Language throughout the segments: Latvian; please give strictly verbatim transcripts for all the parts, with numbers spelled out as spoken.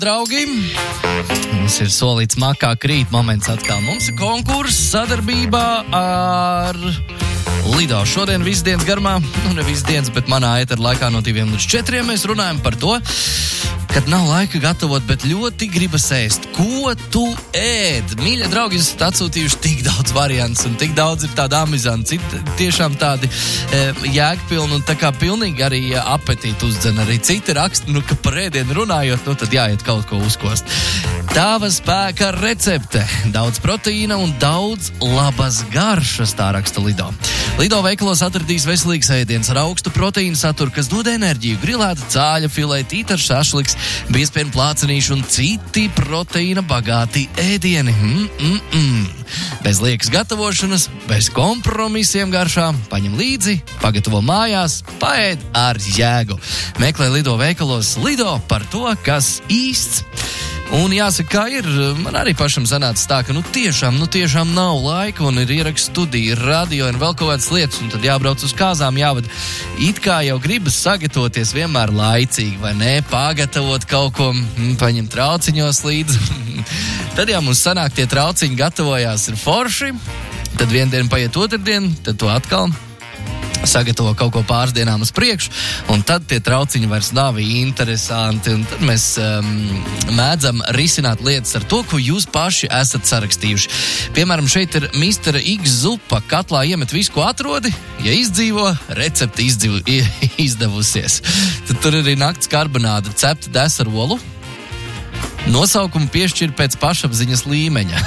Draugi, mums ir solīts makā krīt moments atkal. Mums ir konkurss sadarbībā ar Lido. Šodien visu dienas garumā, nu ne visu dienas, bet manā ētera laikā no diviem līdz četriem mēs runājam par to, kad nav laika gatavot, bet ļoti gribas ēst. Ko tu ēd? Mīļie draugi, jūs esat atsūtījuši tik daudz variants un tik daudz ir tāda amizanti, tiešām tādi e, jēgpilni un tā kā pilnīgi arī apetīti uzdzen. Arī citi raksta, nu, ka par ēdienu runājot, nu, tad jāiet kaut ko uzkost. Tava spēka recepte. Daudz proteīna un daudz labas garšas, tā raksta Lido. Lido veikalos atradīs veselīgs ēdiens ar augstu proteīnu saturu, kas dod enerģiju, grilēta cāļa filē, tītars šašliks, biezpienu plācenīši un citi proteīna bagāti ēdieni. Mm, mm, mm. Bez liekas gatavošanas, bez kompromisiem garšā, paņem līdzi, pagatavo mājās, paēd ar jēgu. Meklē Lido veikalos. Lido par to, kas īsts. Un jāsaka, kā ir, man arī pašam sanāca tā, ka nu tiešām, nu tiešām nav laika un ir ieraksts studija, radio un vēl kaut kādas lietas, un tad jābrauc uz kāzām, jāvada. It kā jau gribas sagatavoties vienmēr laicīgi, vai ne, pagatavot kaut ko, paņemt trauciņos līdzi. Tad jau mums sanāk tie trauciņi gatavojās ir forši, tad vienu dienu paiet otrdien, tad to atkal sagatavo kaut ko pāris dienām uz priekšu, un tad tie trauciņi vairs nav interesanti, un tad mēs um, mēdzam risināt lietas ar to, ko jūs paši esat sarakstījuši. Piemēram, šeit ir mister X zupa, katlā iemet visu, ko atrodi, ja izdzīvo, recepte izdzīvo, izdevusies. Tad tur arī nakts karbonāda, cepta desa ar olu, nosaukumu piešķir pēc pašapziņas līmeņa.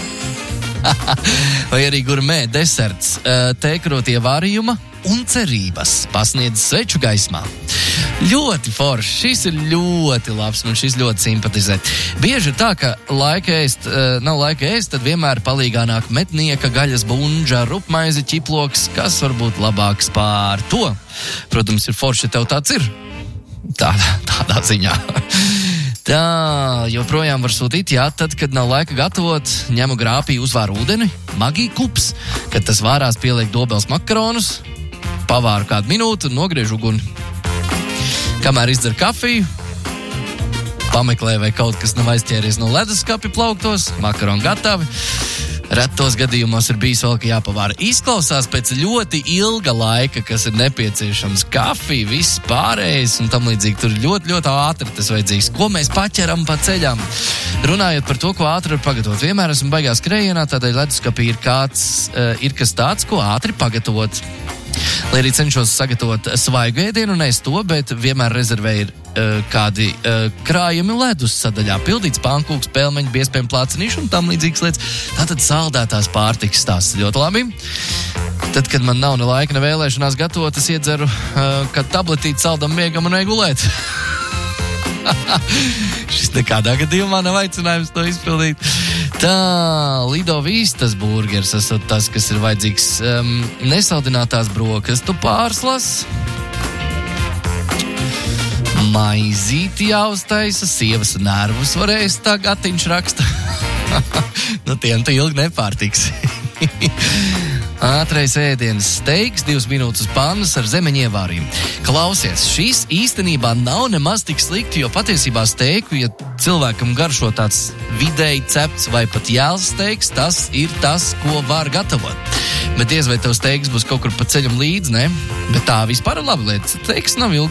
Vai arī gurmē deserts, tēkrotie vārījuma un cerības pasniedz sveču gaismā. Ļoti forši, šis ir ļoti labs, man šis ļoti simpatizē. Bieži ir tā, ka laika ēst, nav laika ēst, tad vienmēr palīgā nāk metnieka, gaļas bunža, rupmaizi, ķiploks, kas varbūt labāks pār to. Protams, ir forši, ja tev tāds ir. Tādā, tādā ziņā. Tā, joprojām var sūtīt, jā, tad, kad nav laika gatavot, ņemu grāpī, uzvāru ūdeni, magī kups, kad tas vārās pieliek dobels makaronus, pavāru kādu minūtu un nogriežu uguni. Kamēr izdzer kafiju, pameklē, vai kaut kas nav aizķēries no leduskapja plauktos, makaroni gatavi. Retos gadījumos ir bijis vēl, ka jāpavāra. Izklausās pēc ļoti ilga laika, kas ir nepieciešams. Kafija, viss pārējais un tam līdzīgi. Tur ļoti, ļoti ātri tas vajadzīgs. Ko mēs paķeram pa ceļam? Runājot par to, ko ātri var pagatavot. Vienmēr esmu baigās skrējienā, tādēļ leduskapī ir kāds, uh, ir kas tāds, ko ātri pagatavot. Lai arī cenšos sagatavot svaigu ēdienu un ēst to, bet vienmēr rezervēju ir uh, kādi uh, krājumi ledus sadaļā. Pildīts pankūks, pelmeņi, biezpienu plācenīši un tam līdzīgas lietas. Tātad saldētās pārtikas stāsts ļoti labi. Tad, kad man nav ne laika, ne vēlēšanās gatavot, es iedzeru uh, kad tabletīti saldam miegam un negulēt. Šis nekādā gadījumā nav aicinājums to izpildīt. Tā, Lido Vistas burgers esot tas, kas ir vajadzīgs. Um, nesaldinātās brokastu pārslas. Maizīti jāuztaisa, sievas nervus var ēst, tā gatiņš raksta. Nu, tiem tu ilgi nepārtiks. Ātrais ēdienas steiks, divas minūtes pannas ar zemeņu ievārījumu. Klausies, šīs īstenībā nav nemaz tik slikti, jo patiesībā steiku, ja cilvēkam garšo tāds vidēji cepts vai pat jēls steiks, tas ir tas, ko var gatavot. Bet diez vai tev steiks būs kaut kur pa ceļam līdz, ne? Bet tā vispār ir laba lieta. Steiks nav ilgi